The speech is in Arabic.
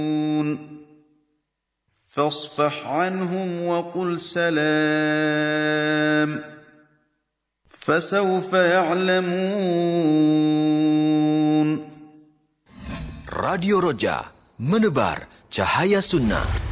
فاصفح عنهم وقل سلام فسوف يعلمون. Radio Roja, menebar cahaya sunnah.